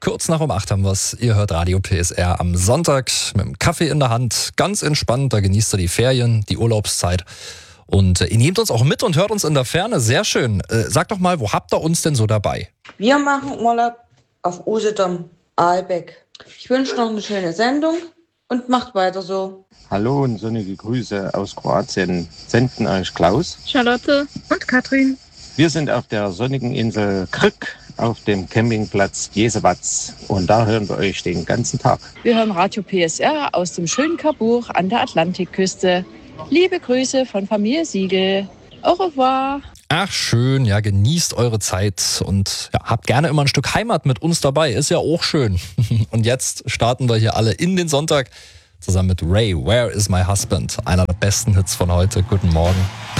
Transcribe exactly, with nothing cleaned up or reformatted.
Kurz nach um acht haben wir es. Ihr hört Radio P S R am Sonntag mit dem Kaffee in der Hand. Ganz entspannt, da genießt ihr die Ferien, die Urlaubszeit. Und äh, ihr nehmt uns auch mit und hört uns in der Ferne. Sehr schön. Äh, sagt doch mal, wo habt ihr uns denn so dabei? Wir machen Urlaub auf Usedom, Aalbeck. Ich wünsche noch eine schöne Sendung und macht weiter so. Hallo und sonnige Grüße aus Kroatien. Senden euch Klaus, Charlotte und Katrin. Wir sind auf der sonnigen Insel Krk auf dem Campingplatz Jesewatt und da hören wir euch den ganzen Tag. Wir hören Radio P S R aus dem schönen Cabourg an der Atlantikküste. Liebe Grüße von Familie Siegel. Au revoir. Ach schön, ja, genießt eure Zeit und ja, habt gerne immer ein Stück Heimat mit uns dabei, ist ja auch schön. Und jetzt starten wir hier alle in den Sonntag zusammen mit Ray, Where is my husband? Einer der besten Hits von heute. Guten Morgen.